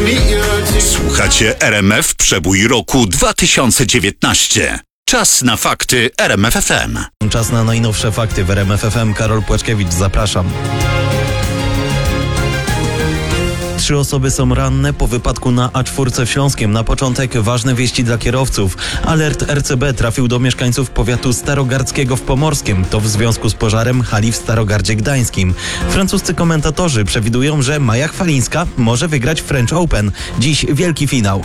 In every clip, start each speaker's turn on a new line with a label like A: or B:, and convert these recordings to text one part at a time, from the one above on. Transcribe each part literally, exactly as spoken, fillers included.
A: Słuchacie R M F Przebój roku dwa tysiące dziewiętnaście. Czas na fakty R M F F M.
B: Czas na najnowsze fakty w R M F F M. Karol Płaczkiewicz, zapraszam. Trzy osoby są ranne po wypadku na A cztery w Śląskiem. Na początek ważne wieści dla kierowców. Alert R C B trafił do mieszkańców powiatu starogardzkiego w Pomorskiem. To w związku z pożarem hali w Starogardzie Gdańskim. Francuscy komentatorzy przewidują, że Maja Chwalińska może wygrać French Open. Dziś wielki finał.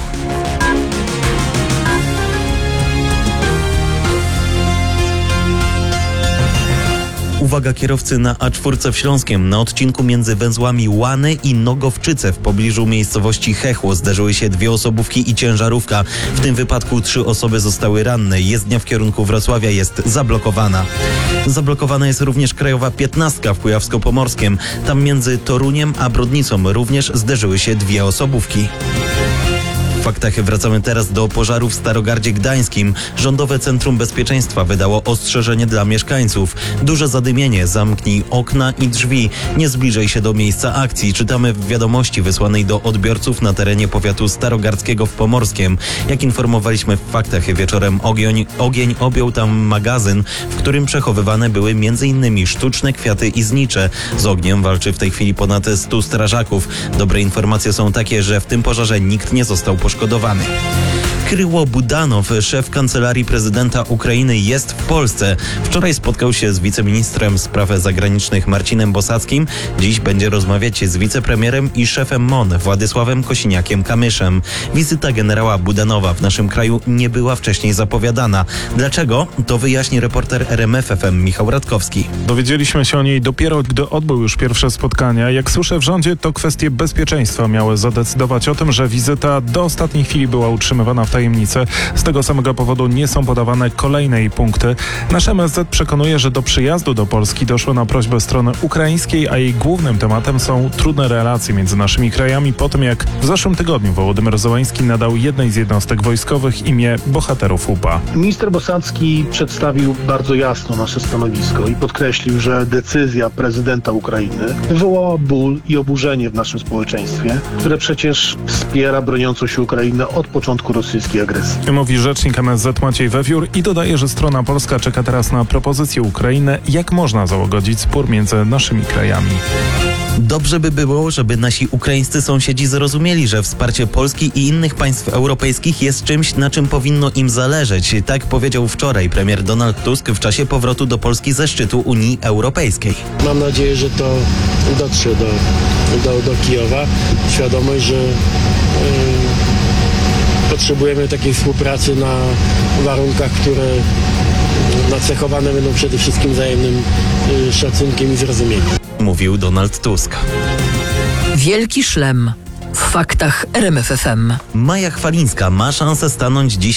B: Uwaga kierowcy na A cztery w Śląskiem. Na odcinku między węzłami Łany i Nogowczyce w pobliżu miejscowości Chechło zderzyły się dwie osobówki i ciężarówka. W tym wypadku trzy osoby zostały ranne. Jezdnia w kierunku Wrocławia jest zablokowana. Zablokowana jest również krajowa piętnastka w Kujawsko-Pomorskiem. Tam między Toruniem a Brodnicą również zderzyły się dwie osobówki. W faktach wracamy teraz do pożaru w Starogardzie Gdańskim. Rządowe Centrum Bezpieczeństwa wydało ostrzeżenie dla mieszkańców. Duże zadymienie, zamknij okna i drzwi. Nie zbliżaj się do miejsca akcji. Czytamy w wiadomości wysłanej do odbiorców na terenie powiatu starogardzkiego w Pomorskiem. Jak informowaliśmy w faktach wieczorem, ogień, ogień objął tam magazyn, w którym przechowywane były między innymi sztuczne kwiaty i znicze. Z ogniem walczy w tej chwili ponad stu strażaków. Dobre informacje są takie, że w tym pożarze nikt nie został poszkodowany. poszkodowany. Kryło Budanow, szef Kancelarii Prezydenta Ukrainy, jest w Polsce. Wczoraj spotkał się z wiceministrem spraw zagranicznych Marcinem Bosackim. Dziś będzie rozmawiać z wicepremierem i szefem M O N Władysławem Kosiniakiem-Kamyszem. Wizyta generała Budanowa w naszym kraju nie była wcześniej zapowiadana. Dlaczego? To wyjaśni reporter R M F F M Michał Radkowski.
C: Dowiedzieliśmy się o niej dopiero, gdy odbył już pierwsze spotkania. Jak słyszę w rządzie, to kwestie bezpieczeństwa miały zadecydować o tym, że wizyta do ostatniej chwili była utrzymywana w tajemnicy. Z tego samego powodu nie są podawane kolejne jej punkty. Nasz M S Z przekonuje, że do przyjazdu do Polski doszło na prośbę strony ukraińskiej, a jej głównym tematem są trudne relacje między naszymi krajami po tym, jak w zeszłym tygodniu Wołodymyr Zełański nadał jednej z jednostek wojskowych imię bohaterów U P A.
D: Minister Bosacki przedstawił bardzo jasno nasze stanowisko i podkreślił, że decyzja prezydenta Ukrainy wywołała ból i oburzenie w naszym społeczeństwie, które przecież wspiera broniącą się Ukrainę od początku rosyjskiej agresji.
C: Mówi rzecznik M S Z Maciej Wewiór i dodaje, że strona polska czeka teraz na propozycję Ukrainy, jak można załagodzić spór między naszymi krajami.
B: Dobrze by było, żeby nasi ukraińscy sąsiedzi zrozumieli, że wsparcie Polski i innych państw europejskich jest czymś, na czym powinno im zależeć. Tak powiedział wczoraj premier Donald Tusk w czasie powrotu do Polski ze szczytu Unii Europejskiej.
E: Mam nadzieję, że to dotrze do, do, do Kijowa. Świadomość, że yy, potrzebujemy takiej współpracy na warunkach, które nacechowane będą przede wszystkim wzajemnym yy, szacunkiem i zrozumieniem.
B: Mówił Donald Tusk.
F: Wielki szlem w faktach R M F F M.
B: Maja Chwalińska ma szansę stanąć dziś